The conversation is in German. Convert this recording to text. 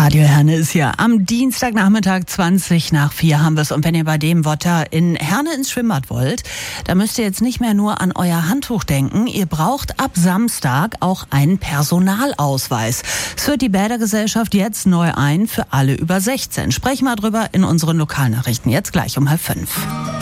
Radio Herne ist hier. Am Dienstagnachmittag 4:20 haben wir es. Und wenn ihr bei dem Wetter in Herne ins Schwimmbad wollt, da müsst ihr jetzt nicht mehr nur an euer Handtuch denken. Ihr braucht ab Samstag auch einen Personalausweis. Es führt die Bädergesellschaft jetzt neu ein für alle über 16. Sprechen wir drüber in unseren Lokalnachrichten. Jetzt gleich um 4:30.